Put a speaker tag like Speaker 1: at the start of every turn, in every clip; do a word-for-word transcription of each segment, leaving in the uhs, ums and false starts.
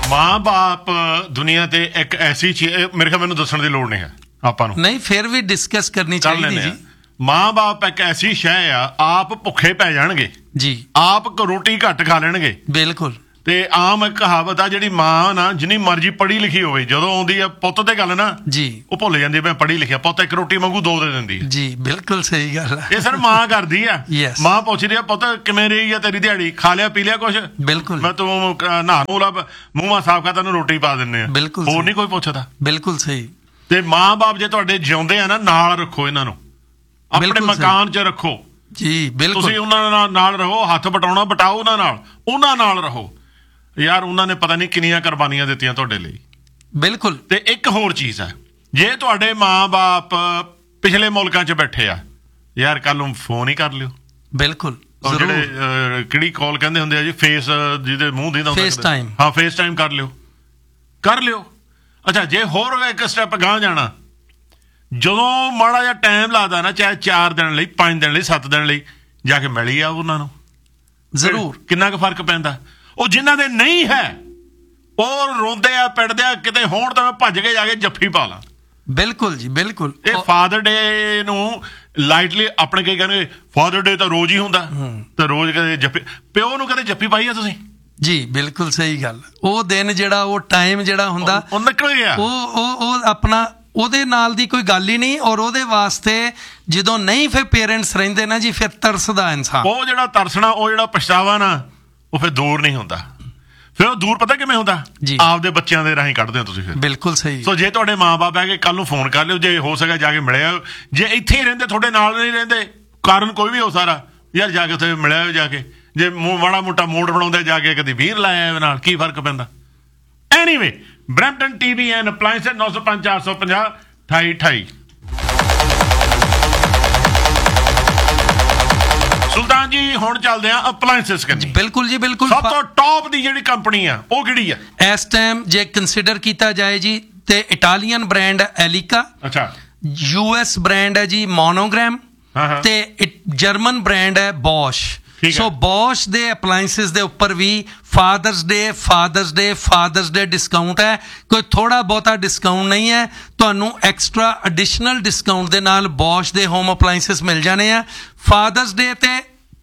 Speaker 1: ਮਾਂ ਬਾਪ ਦੁਨੀਆ ਤੇ ਇੱਕ ਐਸੀ ਚੀਜ਼, ਮੇਰੇ ਖਿਆਲ ਮੈਨੂੰ ਦੱਸਣ ਦੀ ਲੋੜ ਨਹੀਂ ਹੈ ਆਪਾਂ ਨੂੰ,
Speaker 2: ਨਹੀਂ ਫਿਰ ਵੀ ਡਿਸਕਸ ਕਰਨੀ ਚਾਹੀਦੀ ਜੀ।
Speaker 1: ਮਾਂ ਬਾਪ ਇੱਕ ਐਸੀ ਸ਼ੈ ਆ, ਆਪ ਭੁੱਖੇ ਪੈ ਜਾਣਗੇ ਜੀ, ਆਪ ਰੋਟੀ ਘੱਟ ਖਾ ਲੈਣਗੇ। ਬਿਲਕੁਲ। ਤੇ ਆਮ ਇੱਕ ਕਹਾਵਤ ਆ, ਜਿਹੜੀ ਮਾਂ ਨਾ ਜਿੰਨੀ ਮਰਜ਼ੀ ਪੜ੍ਹੀ ਲਿਖੀ ਹੋਵੇ, ਜਦੋਂ ਆਉਂਦੀ ਆ ਪੁੱਤ ਤੇ ਗੱਲ ਨਾ ਜੀ, ਉਹ ਭੁੱਲ ਜਾਂਦੀ ਮੈਂ ਪੜ੍ਹੀ ਲਿਖਿਆ। ਪੁੱਤ ਇੱਕ ਰੋਟੀ ਮੰਗੂ ਦੋ ਦੇ ਦਿੰਦੀ ਹੈ ਜੀ। ਬਿਲਕੁਲ ਸਹੀ ਗੱਲ ਹੈ। ਇਹ ਸਰ ਮਾਂ ਕਰਦੀ ਆ। ਮਾਂ ਪੁੱਛਦੀ ਆ ਪੁੱਤ ਕਿਵੇਂ ਰਹੀ ਆ ਤੇਰੀ ਦਿਹਾੜੀ, ਖਾ ਲਿਆ ਪੀ ਲਿਆ ਕੁਛ? ਬਿਲਕੁਲ। ਮੈਂ ਤੂੰ ਨਹਾ ਮੂੰਹ ਮੂੰਹਾਂ ਸਾਫ਼ ਕਰ, ਤੈਨੂੰ ਰੋਟੀ ਪਾ ਦਿੰਦੇ ਆ। ਬਿਲਕੁਲ। ਹੋਰ ਨਹੀਂ ਕੋਈ ਪੁੱਛਦਾ। ਬਿਲਕੁਲ ਸਹੀ। ਤੇ ਮਾਂ ਬਾਪ ਜੇ ਤੁਹਾਡੇ ਜਿਉਂਦੇ ਆ ਨਾ, ਨਾਲ ਰੱਖੋ ਇਹਨਾਂ ਨੂੰ, ਆਪਣੇ ਮਕਾਨ 'ਚ ਰੱਖੋ ਜੀ। ਬਿਲਕੁਲ। ਤੁਸੀਂ ਉਹਨਾਂ ਨਾਲ ਰਹੋ, ਹੱਥ ਬਟਾਉਣਾ ਬਟਾਓ ਉਹਨਾਂ ਨਾਲ, ਉਹਨਾਂ ਨਾਲ ਰਹੋ ਯਾਰ। ਉਹਨਾਂ ਨੇ ਪਤਾ ਨਹੀਂ ਕਿੰਨੀਆਂ ਕੁਰਬਾਨੀਆਂ ਦਿੱਤੀਆਂ ਤੁਹਾਡੇ ਲਈ। ਬਿਲਕੁਲ। ਤੇ ਇੱਕ ਹੋਰ ਚੀਜ਼ ਹੈ, ਜੇ ਤੁਹਾਡੇ ਮਾਂ ਬਾਪ ਪਿਛਲੇ ਮੁਲਕਾਂ 'ਚ ਬੈਠੇ ਆ ਯਾਰ, ਕੱਲ ਨੂੰ ਫੋਨ ਹੀ ਕਰ ਲਿਓ। ਬਿਲਕੁਲ। ਜਿਹੜੇ ਕਿਹੜੀ ਕਾਲ ਕਹਿੰਦੇ ਹੁੰਦੇ ਆ ਜੀ, ਫੇਸ ਜਿਹਦੇ ਮੂੰਹ ਦੀ, ਫੇਸ ਟਾਈਮ। ਹਾਂ, ਫੇਸ ਟਾਈਮ ਕਰ ਲਿਓ, ਕਰ ਲਿਓ। ਅੱਛਾ, ਜੇ ਹੋਰ ਇੱਕ ਸਟੈਪ ਗਾਂਹ ਜਾਣਾ, ਜਦੋਂ ਮਾੜਾ ਜਿਹਾ ਟਾਈਮ ਲੱਗਦਾ ਨਾ, ਚਾਹੇ ਚਾਰ ਦਿਨ ਲਈ, ਪੰਜ ਦਿਨ ਲਈ, ਸੱਤ ਦਿਨ ਲਈ, ਜਾ ਕੇ ਮਿਲੀ ਆ ਉਹਨਾਂ ਨੂੰ ਜ਼ਰੂਰ। ਕਿੰਨਾ ਕੁ ਫਰਕ ਪੈਂਦਾ। ਉਹ ਜਿਨ੍ਹਾਂ ਦੇ ਨਹੀਂ ਹੈ ਉਹ ਰੋਂਦੇ ਆ, ਪਿੱਟਦੇ ਆ, ਕਿਤੇ ਹੋਣ ਤਾਂ ਮੈਂ ਭੱਜ ਕੇ ਜਾ ਕੇ ਜੱਫੀ ਪਾ ਲਾਂ। ਬਿਲਕੁਲ ਜੀ, ਬਿਲਕੁਲ। ਇਹ ਫਾਦਰ ਡੇ ਨੂੰ ਲਾਈਟਲੀ ਆਪਣੇ ਕਈ ਕਹਿੰਦੇ, ਫਾਦਰ ਡੇ ਤਾਂ ਰੋਜ਼ ਹੀ ਹੁੰਦਾ, ਤੇ ਰੋਜ਼ ਕਦੇ ਜੱਫੀ, ਪਿਓ ਨੂੰ ਕਦੇ ਜੱਫੀ ਪਾਈ ਆ ਤੁਸੀਂ? ਜੀ ਬਿਲਕੁਲ ਸਹੀ ਗੱਲ। ਉਹ ਦਿਨ ਜਿਹੜਾ, ਉਹ ਟਾਈਮ ਜਿਹੜਾ ਹੁੰਦਾ, ਉਹ ਨਿਕਲ ਗਿਆ। ਉਹ ਉਹ ਆਪਣਾ ਉਹਦੇ ਨਾਲ ਦੀ ਕੋਈ ਗੱਲ ਹੀ ਨਹੀਂ। ਔਰ ਉਹਦੇ ਵਾਸਤੇ ਜਦੋਂ ਨਹੀਂ ਫਿਰ ਪੇਰੈਂਟਸ ਰਹਿੰਦੇ ਨਾ ਜੀ, ਫਿਰ ਤਰਸਦਾ ਇਨਸਾਨ। ਉਹ ਜਿਹੜਾ ਤਰਸਣਾ, ਉਹ ਜਿਹੜਾ ਪਛਤਾਵਾ ਨਾ, ਉਹ ਫਿਰ ਦੂਰ ਨਹੀਂ ਹੁੰਦਾ। ਫਿਰ ਉਹ ਦੂਰ ਪਤਾ ਕਿਵੇਂ ਹੁੰਦਾ ਜੀ? ਆਪਦੇ ਬੱਚਿਆਂ ਦੇ ਰਾਹੀਂ ਕੱਢਦੇ ਹੋ ਤੁਸੀਂ ਫਿਰ। ਬਿਲਕੁਲ ਸਹੀ। ਸੋ ਜੇ ਤੁਹਾਡੇ ਮਾਂ ਬਾਪ ਹੈ ਕਿ ਕੱਲ ਨੂੰ ਫੋਨ ਕਰ ਲਿਓ, ਜੇ ਹੋ ਸਕੇ ਜਾ ਕੇ ਮਿਲਿਆ। ਜੇ ਇੱਥੇ ਹੀ ਰਹਿੰਦੇ, ਤੁਹਾਡੇ ਨਾਲ ਨਹੀਂ ਰਹਿੰਦੇ, ਕਾਰਨ ਕੋਈ ਵੀ ਹੋ ਸਾਰਾ, ਯਾਰ ਜਾ ਕੇ ਉੱਥੇ ਮਿਲਿਆ ਜਾ ਕੇ। ਜੇ ਮਾੜਾ ਮੋਟਾ ਮੂਡ ਬਣਾਉਂਦੇ, ਜਾ ਕੇ ਕਦੀ ਵੀਰ ਲਾਇਆ ਨਾਲ, ਕੀ ਫਰਕ ਪੈਂਦਾ? ਐਨੀਵੇ, ਬਰੈਂਪਟਨ ਟੀਵੀ ਐਂਡ ਅਪਲਾਇੰਸਸ ਨੌ ਸੌ ਪੰਜ ਚਾਰ ਸੌ ਪੰਜਾਹ ਅਠਾਈ ਅਠਾਈ। ਸੁਲਤਾਨ ਜੀ, ਹੁਣ ਚੱਲਦੇ ਆ ਅਪਲਾਇੰਸਸ ਕੰਨੀ। ਬਿਲਕੁਲ ਜੀ, ਬਿਲਕੁਲ। ਸਭ ਤੋਂ ਟੌਪ ਦੀ ਜਿਹੜੀ ਕੰਪਨੀ ਆ, ਉਹ ਕਿਹੜੀ ਆ ਇਸ ਟਾਈਮ ਜੇ ਕੰਸੀਡਰ ਕੀਤਾ ਜਾਏ ਜੀ? ਤੇ ਇਟਾਲੀਅਨ ਬ੍ਰਾਂਡ ਹੈ ਐਲੀਕਾ। ਅੱਛਾ। ਯੂ ਐਸ ਬ੍ਰਾਂਡ ਹੈ ਜੀ ਮੋਨੋਗ੍ਰਾਮ, ਤੇ ਜਰਮਨ ਬ੍ਰਾਂਡ ਹੈ ਬੋਸ਼। ਸੋ ਬੋਸ਼ ਦੇ ਅਪਲਾਇੰਸਿਸ ਦੇ ਉੱਪਰ ਵੀ ਫਾਦਰਸ ਡੇ ਫਾਦਰਸ ਡੇ ਫਾਦਰਸ ਡੇ ਡਿਸਕਾਊਂਟ ਹੈ। ਕੋਈ ਥੋੜਾ ਬਹੁਤਾ ਡਿਸਕਾਊਂਟ ਨਹੀਂ ਹੈ, ਤੁਹਾਨੂੰ ਐਕਸਟਰਾ ਐਡੀਸ਼ਨਲ ਡਿਸਕਾਊਂਟ ਦੇ ਨਾਲ ਬੋਸ਼ ਦੇ ਹੋਮ ਅਪਲਾਇੰਸਿਸ ਮਿਲ ਜਾਣੇ ਆ। ਫਾਦਰਸ ਡੇ ਤੇ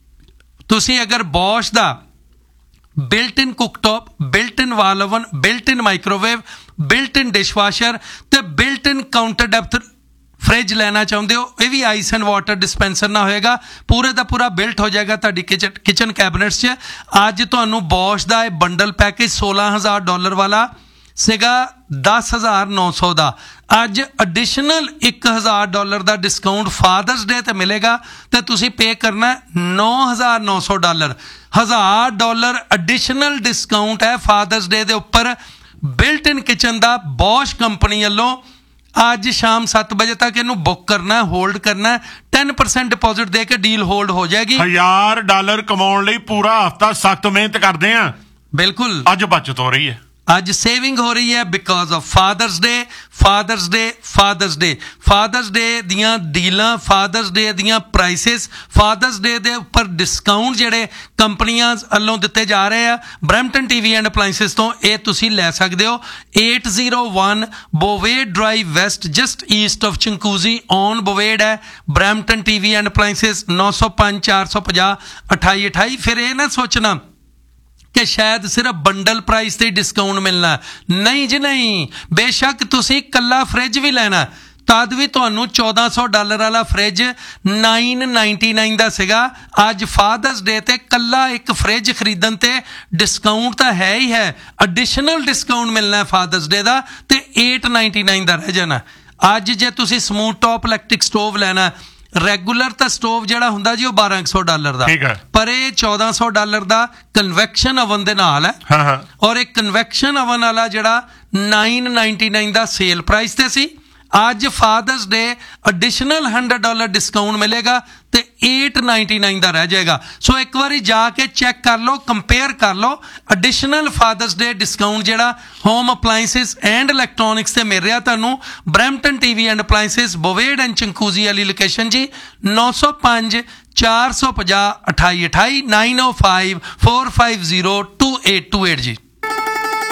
Speaker 1: ਤੁਸੀਂ ਅਗਰ ਬੋਸ਼ ਦਾ ਬਿਲਟ ਇਨ ਕੁਕਟੌਪ, ਬਿਲਟ ਇਨ ਵਾਲ ਓਵਨ, ਬਿਲਟ ਇਨ ਮਾਈਕ੍ਰੋਵੇਵ, ਬਿਲਟ ਇਨ ਡਿਸ਼ਵਾਸ਼ਰ ਤੇ ਬਿਲਟ ਇਨ ਕਾਊਂਟਰ ਡੈਪਥ ਫਰਿੱਜ ਲੈਣਾ ਚਾਹੁੰਦੇ ਹੋ, ਇਹ ਵੀ ਆਈਸ ਐਂਡ ਵਾਟਰ ਡਿਸਪੈਂਸਰ ਨਾ ਹੋਏਗਾ, ਪੂਰੇ ਦਾ ਪੂਰਾ ਬਿਲਟ ਹੋ ਜਾਏਗਾ ਤੁਹਾਡੀ ਕਿਚਨ ਕਿਚਨ ਕੈਬਨਿਟਸ 'ਚ। ਅੱਜ ਤੁਹਾਨੂੰ ਬੋਸ਼ ਦਾ ਇਹ ਬੰਡਲ ਪੈਕੇਜ ਸੋਲਾਂ ਹਜ਼ਾਰ ਡਾਲਰ ਵਾਲਾ ਸੀਗਾ ਦਸ ਹਜ਼ਾਰ ਨੌ ਸੌ ਦਾ, ਅੱਜ ਐਡੀਸ਼ਨਲ ਇੱਕ ਹਜ਼ਾਰ ਡਾਲਰ ਦਾ ਡਿਸਕਾਊਂਟ ਫਾਦਰਸ ਡੇ ਤੇ ਮਿਲੇਗਾ, ਤੇ ਤੁਸੀਂ ਪੇ ਕਰਨਾ ਨੌ ਹਜ਼ਾਰ ਨੌ ਸੌ ਡਾਲਰ। ਹਜ਼ਾਰ ਡਾਲਰ ਐਡੀਸ਼ਨਲ ਡਿਸਕਾਊਂਟ ਹੈ ਫਾਦਰਸ ਡੇ ਦੇ ਉੱਪਰ ਬਿਲਟ ਇਨ ਕਿਚਨ ਦਾ ਬੋਸ਼ ਕੰਪਨੀ ਵੱਲੋਂ। ਅੱਜ ਸ਼ਾਮ ਸੱਤ ਵਜੇ ਤੱਕ ਇਹਨੂੰ ਬੁੱਕ ਕਰਨਾ, ਹੋਲਡ ਕਰਨਾ, ਟੈਨ ਪਰਸੈਂਟ ਡਿਪੋਜ਼ਿਟ ਦੇ ਕੇ ਡੀਲ ਹੋਲਡ ਹੋ ਜਾਏਗੀ। ਹਜ਼ਾਰ ਡਾਲਰ ਕਮਾਉਣ ਲਈ ਪੂਰਾ ਹਫ਼ਤਾ ਸਖਤ ਮਿਹਨਤ ਕਰਦੇ ਆ। ਬਿਲਕੁਲ। ਅੱਜ ਬਚਤ ਹੋ ਰਹੀ ਹੈ, ਅੱਜ ਸੇਵਿੰਗ ਹੋ ਰਹੀ ਹੈ because of fathers day fathers day fathers day fathers ਡੇ ਦੀਆਂ ਡੀਲਾਂ, ਫਾਦਰਸ ਡੇ ਦੀਆਂ ਪ੍ਰਾਈਸਿਸ, ਫਾਦਰਸ ਡੇ ਦੇ ਉੱਪਰ ਡਿਸਕਾਊਂਟ ਜਿਹੜੇ ਕੰਪਨੀਆਂ ਵੱਲੋਂ ਦਿੱਤੇ ਜਾ ਰਹੇ ਆ ਬਰੈਂਪਟਨ ਟੀਵੀ ਐਂਡ ਅਪਲਾਇੰਸਿਸ ਤੋਂ, ਇਹ ਤੁਸੀਂ ਲੈ ਸਕਦੇ ਹੋ। Eight zero one ਬੋਵੇਡ drive West, just East of ਚੰਕੂਜ਼ੀ on ਬੋਵੇਡ ਹੈ ਬਰੈਂਪਟਨ ਟੀਵੀ ਐਂਡ ਅਪਲਾਇੰਸਿਸ। ਨੌ ਸੌ ਪੰਜ ਚਾਰ ਸੌ ਪੰਜਾਹ ਅਠਾਈ ਅਠਾਈ। ਫਿਰ ਇਹ ਨਾ ਸੋਚਣਾ ਕਿ ਸ਼ਾਇਦ ਸਿਰਫ ਬੰਡਲ ਪ੍ਰਾਈਸ ਤੇ ਡਿਸਕਾਊਂਟ ਮਿਲਣਾ, ਨਹੀਂ ਜੀ ਨਹੀਂ। ਬੇਸ਼ੱਕ ਤੁਸੀਂ ਇਕੱਲਾ ਫਰਿੱਜ ਵੀ ਲੈਣਾ, ਤਦ ਵੀ ਤੁਹਾਨੂੰ ਚੌਦਾਂ ਸੌ ਡਾਲਰ ਵਾਲਾ ਫਰਿੱਜ ਨਾਈਨ ਨਾਈਨਟੀ ਨਾਈਨ ਦਾ ਸੀਗਾ। ਅੱਜ ਫਾਦਰਸ ਡੇ ਤੇ ਇਕੱਲਾ ਇੱਕ ਫਰਿੱਜ ਖਰੀਦਣ ਤੇ ਡਿਸਕਾਊਂਟ ਤਾਂ ਹੈ ਹੀ ਹੈ, ਐਡੀਸ਼ਨਲ ਡਿਸਕਾਊਂਟ ਮਿਲਣਾ ਫਾਦਰਸ ਡੇ ਦਾ, ਤੇ ਏਟ ਨਾਈਨਟੀ ਨਾਈਨ ਦਾ ਰਹਿ ਜਾਣਾ। ਅੱਜ ਜੇ ਤੁਸੀਂ ਸਮੂਥ ਟੌਪ ਇਲੈਕਟ੍ਰਿਕ ਸਟੋਵ ਲੈਣਾ, ਰੈਗੂਲਰ ਤਾਂ ਸਟੋਵ ਜਿਹੜਾ ਹੁੰਦਾ ਜੀ ਉਹ ਬਾਰਾਂ ਸੌ ਡਾਲਰ ਦਾ, ਪਰ ਇਹ ਚੌਦਾਂ ਸੌ ਡਾਲਰ ਦਾ ਕਨਵੈਕਸ਼ਨ ਓਵਨ ਦੇ ਨਾਲ ਹੈ। ਔਰ ਇਹ ਕਨਵੈਕਸ਼ਨ ਓਵਨ ਵਾਲਾ ਜਿਹੜਾ ਨਾਈਨ ਨਾਈਨਟੀ ਨਾਈਨ ਦਾ ਸੇਲ ਪ੍ਰਾਈਸ ਤੇ ਸੀ, ਅੱਜ ਫਾਦਰਸ ਡੇ ਐਡੀਸ਼ਨਲ ਹੰਡਰਡ ਡਾਲਰ ਡਿਸਕਾਊਂਟ ਮਿਲੇਗਾ ਤੇ ਏਟ ਨਾਈਨਟੀ ਨਾਈਨ ਦਾ ਰਹਿ ਜਾਏਗਾ। ਸੋ ਇੱਕ ਵਾਰੀ ਜਾ ਕੇ ਚੈੱਕ ਕਰ ਲਓ, ਕੰਪੇਅਰ ਕਰ ਲਓ। ਐਡੀਸ਼ਨਲ ਫਾਦਰਸ ਡੇ ਡਿਸਕਾਊਂਟ ਜਿਹੜਾ ਹੋਮ ਅਪਲਾਇੰਸਿਸ ਐਂਡ ਇਲੈਕਟ੍ਰੋਨਿਕਸ ਤੇ ਮਿਲ ਰਿਹਾ ਤੁਹਾਨੂੰ Brampton TV and appliances ਬੋਵੇਡ and ਚੰਕੂਜ਼ੀ ਵਾਲੀ ਲੋਕੇਸ਼ਨ ਜੀ। ਨੌ ਸੌ ਪੰਜ ਚਾਰ ਸੌ ਪੰਜਾਹ ਅਠਾਈ ਅਠਾਈ ਨਾਈਨ ਓ five four five zero two eight two eight ਜੀ।